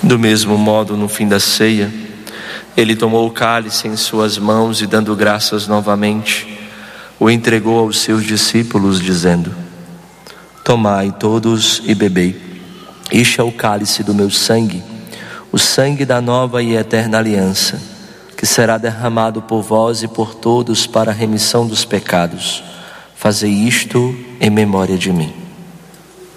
Do mesmo modo, no fim da ceia, ele tomou o cálice em suas mãos e, dando graças novamente, o entregou aos seus discípulos, dizendo: tomai todos e bebei, este é o cálice do meu sangue, o sangue da nova e eterna aliança, que será derramado por vós e por todos para a remissão dos pecados. Fazei isto em memória de mim.